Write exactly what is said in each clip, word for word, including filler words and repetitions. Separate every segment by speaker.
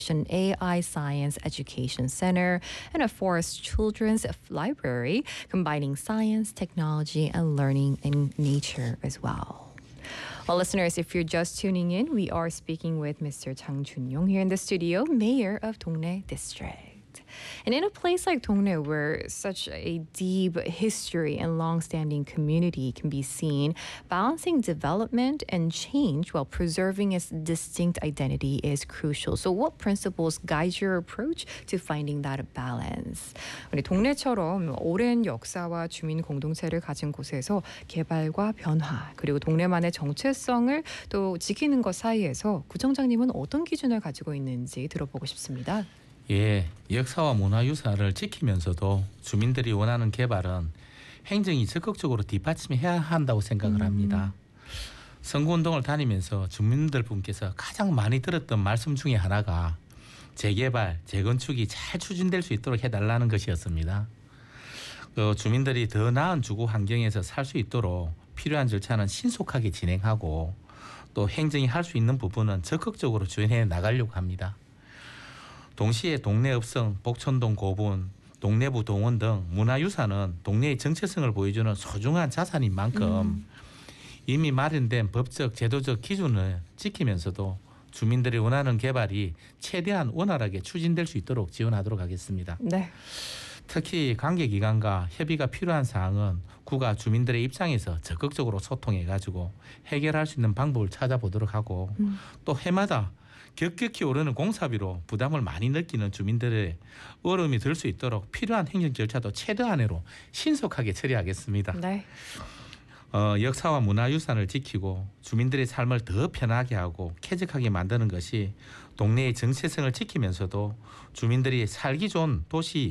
Speaker 1: an A I Science Education Center, and a Forest Children's Library, combining science, technology, and learning in nature as well. Well, listeners, if you're just tuning in, we are speaking with Mister Chang Jun-yong here in the studio, Mayor of Dongnae District. And in a place like Dongnae, where such a deep history and long-standing community can be seen, balancing development and change while preserving its distinct identity is crucial. So what principles guide your approach to finding that balance? 우리 동네처럼 오랜 역사와 주민 공동체를 가진 곳에서 개발과 변화, 그리고 동네만의 정체성을 또 지키는 것 사이에서 구청장님은 어떤 기준을 가지고 있는지 들어보고 싶습니다.
Speaker 2: 예, 역사와 문화유산을 지키면서도 주민들이 원하는 개발은 행정이 적극적으로 뒷받침해야 한다고 생각을 합니다. 선거운동을 다니면서 주민들 분께서 가장 많이 들었던 말씀 중에 하나가 재개발, 재건축이 잘 추진될 수 있도록 해달라는 것이었습니다. 그 주민들이 더 나은 주거 환경에서 살 수 있도록 필요한 절차는 신속하게 진행하고 또 행정이 할 수 있는 부분은 적극적으로 지원해 나가려고 합니다. 동시에 동네 읍성, 복천동 고분, 동네부 동원 등 문화유산은 동네의 정체성을 보여주는 소중한 자산인 만큼 음. 이미 마련된 법적, 제도적 기준을 지키면서도 주민들이 원하는 개발이 최대한 원활하게 추진될 수 있도록 지원하도록 하겠습니다.
Speaker 1: 네.
Speaker 2: 특히 관계기관과 협의가 필요한 사항은 구가 주민들의 입장에서 적극적으로 소통해가지고 해결할 수 있는 방법을 찾아보도록 하고 음. 또 해마다 격격히 오르는 공사비로 부담을 많이 느끼는 주민들의 어려움이 들 수 있도록 필요한 행정 절차도 최대한으로 신속하게 처리하겠습니다.
Speaker 1: 네.
Speaker 2: 어, 역사와 문화유산을 지키고 주민들의 삶을 더 편하게 하고 쾌적하게 만드는 것이 동네의 정체성을 지키면서도 주민들이 살기 좋은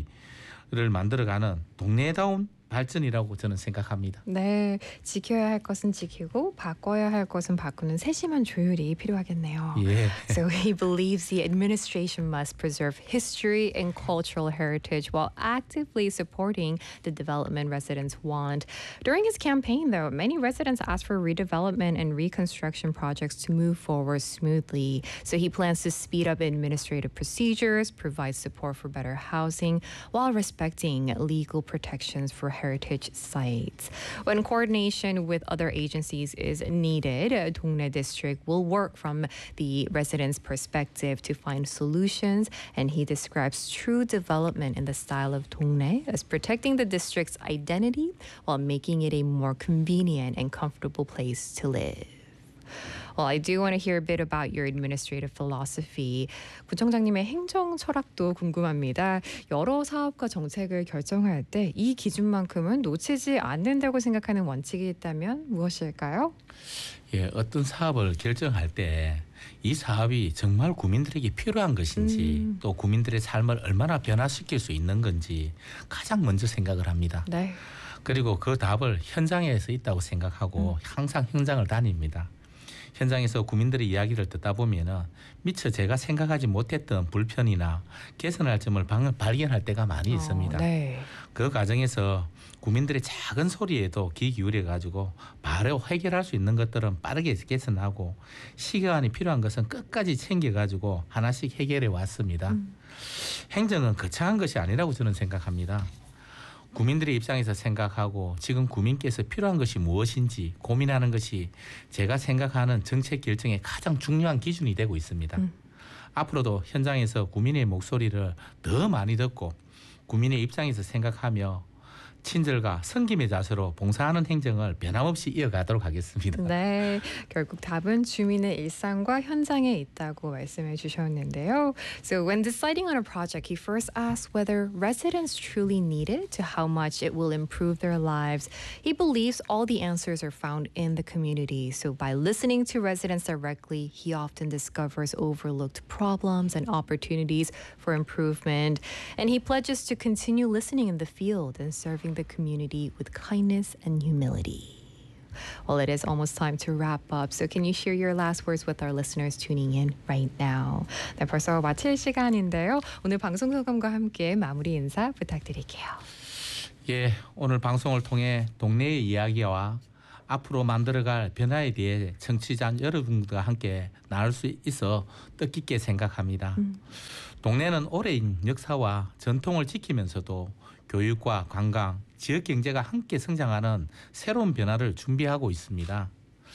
Speaker 2: 도시를 만들어가는 동네다운 발전이라고 저는 생각합니다.
Speaker 1: 네, 지켜야 할 것은 지키고 바꿔야 할 것은 바꾸는 세심한 조율이 필요하겠네요.
Speaker 2: 예.
Speaker 1: So he believes the administration must preserve history and cultural heritage while actively supporting the development residents want. During his campaign, though, many residents asked for redevelopment and reconstruction projects to move forward smoothly. So he plans to speed up administrative procedures, provide support for better housing, while respecting legal protections for heritage sites. When coordination with other agencies is needed, Dongnae District will work from the residents' perspective to find solutions, and he describes true development in the style of Dongnae as protecting the district's identity while making it a more convenient and comfortable place to live. Well, I do want to hear a bit about your administrative philosophy. 구청장님의 행정 철학도 궁금합니다. 여러 사업과 정책을 결정할 때 이 기준만큼은 놓치지 않는다고 생각하는 원칙이 있다면 무엇일까요?
Speaker 2: 예, 어떤 사업을 결정할 때 이 사업이 정말 국민들에게 필요한 것인지 음. 또 국민들의 삶을 얼마나 변화시킬 수 있는 건지 가장 먼저 생각을 합니다.
Speaker 1: 네.
Speaker 2: 그리고 그 답을 현장에서 있다고 생각하고 음. 항상 현장을 다닙니다. 현장에서 국민들의 이야기를 듣다 보면은 미처 제가 생각하지 못했던 불편이나 개선할 점을 발견할 때가 많이 있습니다.
Speaker 1: 어, 네.
Speaker 2: 그 과정에서 국민들의 작은 소리에도 귀 기울여 가지고 바로 해결할 수 있는 것들은 빠르게 개선하고 시간이 필요한 것은 끝까지 챙겨 가지고 하나씩 해결해 왔습니다. 음. 행정은 거창한 것이 아니라고 저는 생각합니다. 국민들의 입장에서 생각하고 지금 국민께서 필요한 것이 무엇인지 고민하는 것이 제가 생각하는 정책 결정의 가장 중요한 기준이 되고 있습니다. 음. 앞으로도 현장에서 국민의 목소리를 더 많이 듣고 국민의 입장에서 생각하며 친절과 섬김의 자세로 봉사하는 행정을 변함없이 이어가도록 하겠습니다.
Speaker 1: 네, 결국 답은 주민의 일상과 현장에 있다고 말씀해 주셨는데요. So when deciding on a project, he first asked whether residents truly need it, to how much it will improve their lives. He believes all the answers are found in the community. So by listening to residents directly, he often discovers overlooked problems and opportunities for improvement. And he pledges to continue listening in the field and serving the community with kindness and humility. Well, it is almost time to wrap up. So can you share your last words with our listeners tuning in right now? 네, 벌써 마칠 시간인데요. 오늘 방송 소감과 함께 마무리 인사 부탁드릴게요.
Speaker 2: 예, 오늘 방송을 통해 동네의 이야기와 앞으로 만들어갈 변화에 대해 청취자 여러분과 함께 나눌 수 있어 뜻깊게 생각합니다.
Speaker 1: 음.
Speaker 2: 동네는 오랜 역사와 전통을 지키면서도 교육과 관광, 지역 경제가 함께 성장하는 새로운 변화를 준비하고 있습니다.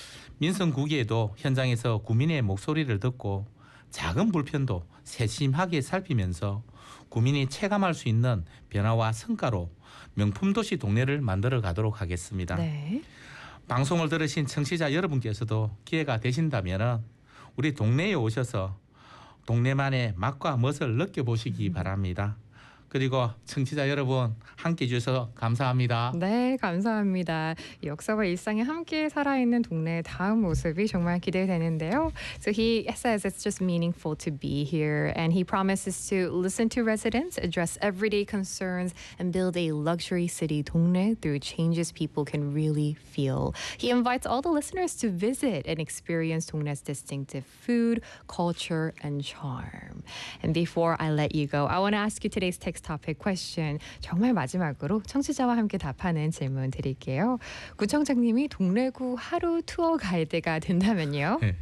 Speaker 2: 민선구기에도 현장에서 구민의 목소리를 듣고 작은 불편도 세심하게 살피면서 구민이 체감할 수 있는 변화와 성과로 명품 도시 동네를 만들어 가도록 하겠습니다.
Speaker 1: 네.
Speaker 2: 방송을 들으신 청취자 여러분께서도 기회가 되신다면 우리 동네에 오셔서 동네만의 맛과 멋을 느껴보시기 바랍니다. 그리고 청취자 여러분 함께해 주셔서 감사합니다.
Speaker 1: 네, 감사합니다. 역사와 일상에 함께 살아있는 동네의 다음 모습이 정말 기대되는데요. So he says it's just meaningful to be here, and he promises to listen to residents, address everyday concerns, and build a luxury city 동네 through changes people can really feel. He invites all the listeners to visit and experience 동네's distinctive food, culture, and charm. And before I let you go, I want to ask you today's text topic question. 정말 마지막으로 청취자와 함께 답하는 질문 드릴게요. 구청장님이 동래구 하루 투어 가이드가 된다면요?
Speaker 2: 네.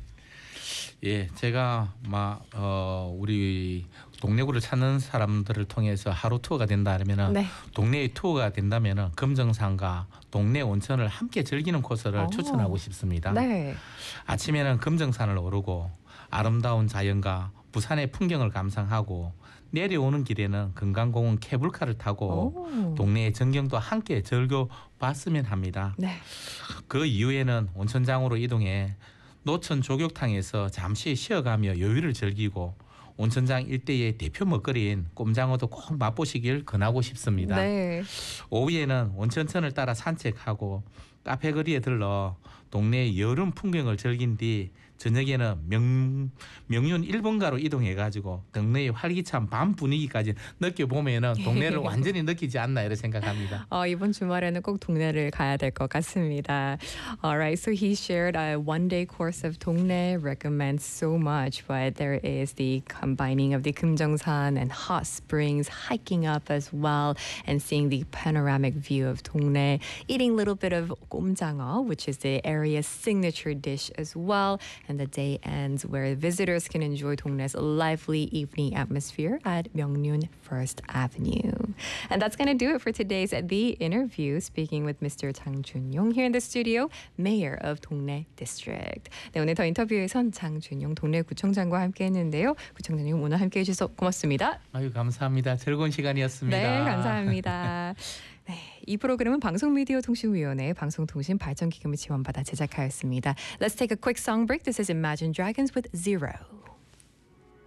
Speaker 2: 예, 제가 막 어, 우리 동래구를 찾는 사람들을 통해서 하루 투어가 된다면은
Speaker 1: 네.
Speaker 2: 동네의 투어가 된다면은 금정산과 동네 온천을 함께 즐기는 코스를
Speaker 1: 오.
Speaker 2: 추천하고 싶습니다.
Speaker 1: 네.
Speaker 2: 아침에는 금정산을 오르고 아름다운 자연과 부산의 풍경을 감상하고 내려오는 길에는 금강공원 케이블카를 타고
Speaker 1: 오.
Speaker 2: 동네의 전경도 함께 즐겨봤으면 합니다.
Speaker 1: 네.
Speaker 2: 그 이후에는 온천장으로 이동해 노천 조격탕에서 잠시 쉬어가며 여유를 즐기고 온천장 일대의 대표 먹거리인 꼼장어도 꼭 맛보시길 권하고 싶습니다.
Speaker 1: 네.
Speaker 2: 오후에는 온천천을 따라 산책하고 카페 거리에 들러 동네의 여름 풍경을 즐긴 뒤 저녁에는 명, 명륜 일 번가로 이동해가지고 동네의 활기찬 밤 분위기까지 느껴보면은 동네를 완전히 느끼지 않나 이렇게 생각합니다.
Speaker 1: 어, 이번 주말에는 꼭 동네를 가야 될 것 같습니다. Alright, so he shared a one-day course of 동네, recommends so much, but there is the combining of the 금정산 and hot springs, hiking up as well, and seeing the panoramic view of 동네, eating a little bit of 꼼장어, which is the area's signature dish as well. And the day ends where visitors can enjoy 동네's lively evening atmosphere at Myeongnyun First Avenue. And that's going to do it for today's The Interview, speaking with Mister Chang Chun-yong here in the studio, Mayor of 동네 District. 네, 오늘 더 인터뷰에선 장준용 동네구청장과 함께했는데요. 구청장님 오늘 함께해 주셔서 고맙습니다.
Speaker 2: 아유 감사합니다. 즐거운 시간이었습니다.
Speaker 1: 네, 감사합니다. 네, 이 프로그램은 방송미디어통신위원회 방송통신발전기금을 지원받아 제작하였습니다. Let's take a quick song break. This is Imagine Dragons with Zero.